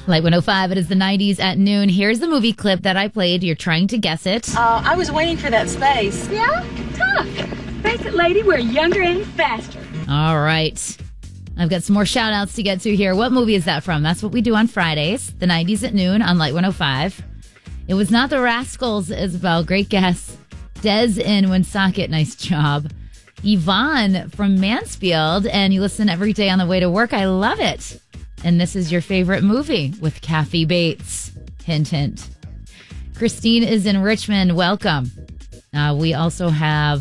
Light 105, it is the 90s at noon. Here's the movie clip that I played. You're trying to guess it. I was waiting for that space. Yeah? Tough. Face it, lady, we're younger and faster. All right. I've got some more shout outs to get to here. What movie is that from? That's what we do on Fridays, the 90s at noon on Light 105. It was not the Rascals, Isabel. Great guess. Des in Woonsocket. Nice job. Yvonne from Mansfield. And you listen every day on the way to work. I love it. And this is your favorite movie with Kathy Bates. Hint, hint. Christine is in Richmond. Welcome. We also have,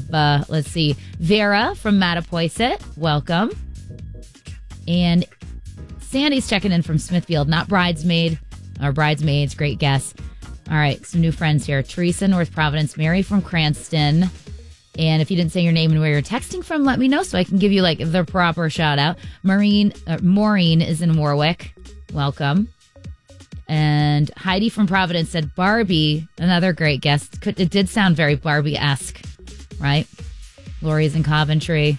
Vera from Mattapoisett. Welcome. And Sandy's checking in from Smithfield. Not bridesmaids. Great guess. All right, some new friends here. Teresa, North Providence. Mary from Cranston. And if you didn't say your name and where you're texting from, let me know so I can give you the proper shout out. Maureen is in Warwick. Welcome. And Heidi from Providence said Barbie. Another great guess. It did sound very Barbie-esque, right? Lori's in Coventry.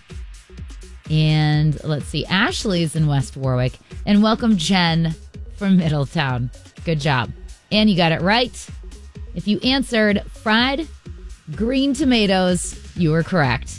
And let's see. Ashley's in West Warwick. And welcome Jen from Middletown. Good job. And you got it right. If you answered fried green tomatoes, you were correct.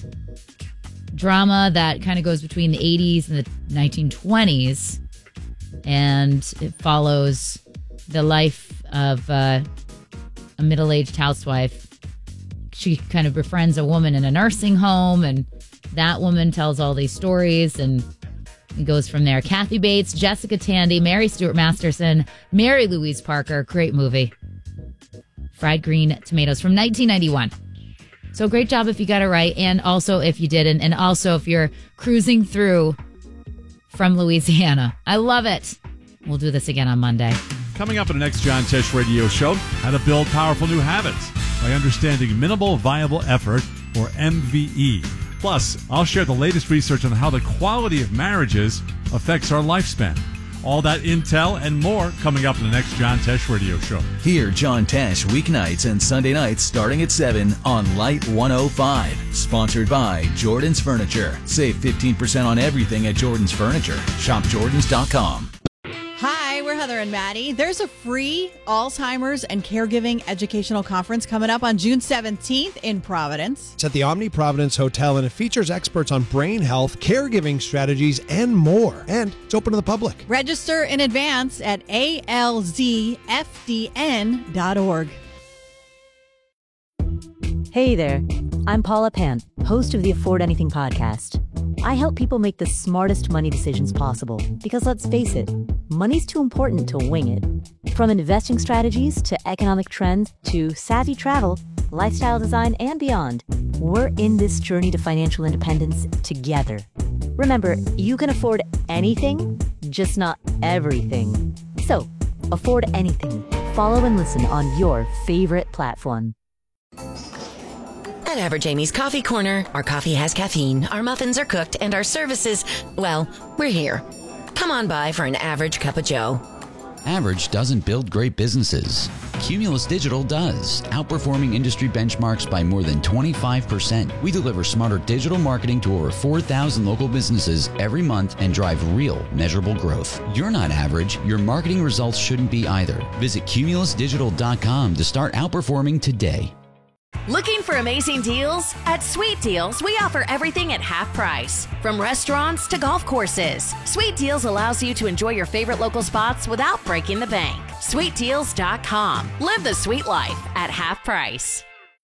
Drama that kind of goes between the 80s and the 1920s. And it follows the life of a middle-aged housewife. She kind of befriends a woman in a nursing home, and that woman tells all these stories, and it goes from there. Kathy Bates, Jessica Tandy, Mary Stuart Masterson, Mary Louise Parker. Great movie. Fried green tomatoes from 1991. So great job if you got it right, and also if you didn't, and also if you're cruising through from Louisiana. I love it. We'll do this again on Monday. Coming up in the next John Tesh radio show, how to build powerful new habits by understanding minimal viable effort, or MVE. Plus, I'll share the latest research on how the quality of marriages affects our lifespan. All that intel and more coming up in the next John Tesh radio show. Hear John Tesh weeknights and Sunday nights starting at 7 on Light 105. Sponsored by Jordan's Furniture. Save 15% on everything at Jordan's Furniture. ShopJordans.com. Hi, we're Heather and Maddie. There's a free Alzheimer's and Caregiving Educational Conference coming up on June 17th in Providence. It's at the Omni Providence Hotel, and it features experts on brain health, caregiving strategies, and more. And it's open to the public. Register in advance at alzfdn.org. Hey there, I'm Paula Pant, host of the Afford Anything podcast. I help people make the smartest money decisions possible because, let's face it, money's too important to wing it. From investing strategies to economic trends to savvy travel, lifestyle design, and beyond, we're in this journey to financial independence together. Remember, you can afford anything, just not everything. So, afford anything. Follow and listen on your favorite platform. At Average Amy's Coffee Corner, our coffee has caffeine, our muffins are cooked, and our services, well, we're here. Come on by for an average cup of joe. Average doesn't build great businesses. Cumulus Digital does, outperforming industry benchmarks by more than 25%. We deliver smarter digital marketing to over 4,000 local businesses every month and drive real, measurable growth. You're not average. Your marketing results shouldn't be either. Visit cumulusdigital.com to start outperforming today. Looking for amazing deals? At Sweet Deals, we offer everything at half price. From restaurants to golf courses, Sweet Deals allows you to enjoy your favorite local spots without breaking the bank. SweetDeals.com. Live the sweet life at half price.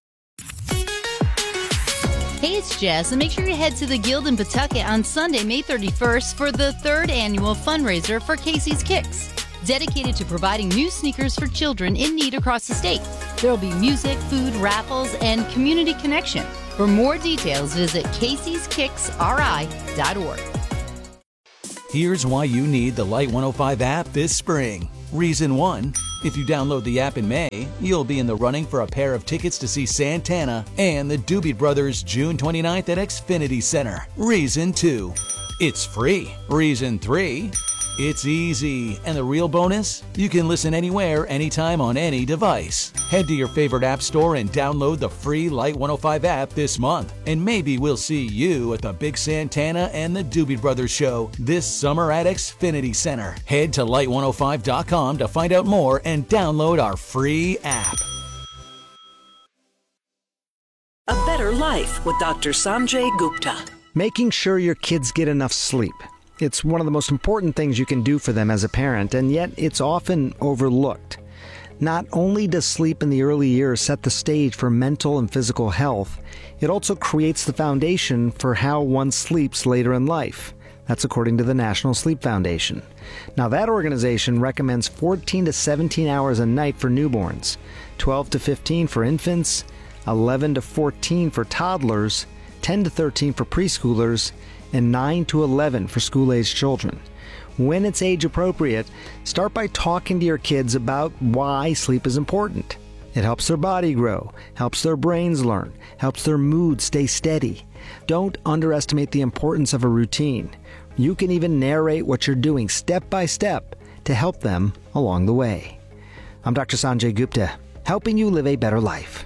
Hey, it's Jess, and make sure you head to the Guild in Pawtucket on Sunday, May 31st for the 3rd annual fundraiser for Casey's Kicks, dedicated to providing new sneakers for children in need across the state. There will be music, food, raffles, and community connection. For more details, visit Casey'sKicksRI.org. Here's why you need the Light 105 app this spring. Reason 1, if you download the app in May, you'll be in the running for a pair of tickets to see Santana and the Doobie Brothers June 29th at Xfinity Center. Reason 2, it's free. Reason 3, It's easy. And the real bonus? You can listen anywhere, anytime on any device. Head to your favorite app store and download the free Light 105 app this month. And maybe we'll see you at the Big Santana and the Doobie Brothers show this summer at Xfinity Center. Head to light105.com to find out more and download our free app. A Better Life with Dr. Sanjay Gupta. Making sure your kids get enough sleep. It's one of the most important things you can do for them as a parent, and yet it's often overlooked. Not only does sleep in the early years set the stage for mental and physical health, it also creates the foundation for how one sleeps later in life. That's according to the National Sleep Foundation. Now, that organization recommends 14 to 17 hours a night for newborns, 12 to 15 for infants, 11 to 14 for toddlers, 10 to 13 for preschoolers, and 9 to 11 for school-aged children. When it's age appropriate, start by talking to your kids about why sleep is important. It helps their body grow, helps their brains learn, helps their mood stay steady. Don't underestimate the importance of a routine. You can even narrate what you're doing step by step to help them along the way. I'm Dr. Sanjay Gupta, helping you live a better life.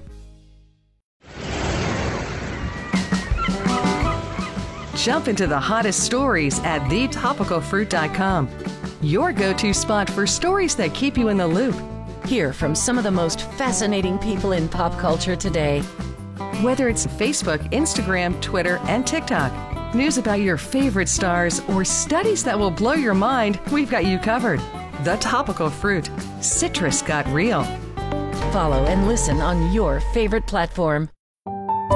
Jump into the hottest stories at thetopicalfruit.com. Your go-to spot for stories that keep you in the loop. Hear from some of the most fascinating people in pop culture today. Whether it's Facebook, Instagram, Twitter, and TikTok, news about your favorite stars, or studies that will blow your mind, we've got you covered. The Topical Fruit. Citrus got real. Follow and listen on your favorite platform.